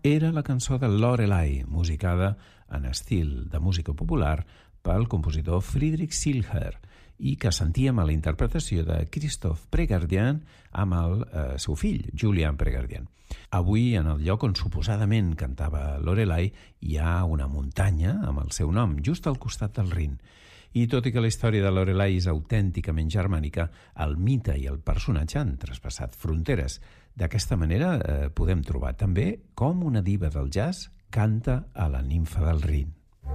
era la cançó de Lorelei, musicada en estil de música popular pel compositor Friedrich Schiller i que sentíem a la interpretació de Christoph Pregardian amb el seu fill, Julian Pregardian. Avui, en el lloc on suposadament cantava Lorelei, hi ha una muntanya amb el seu nom, just al costat del Rin. I tot i que la història de Lorelei és autènticament germànica, el mite i el personatge han traspassat fronteres. D'aquesta manera podem trobar també com una diva del jazz canta a la nimfa del Rin.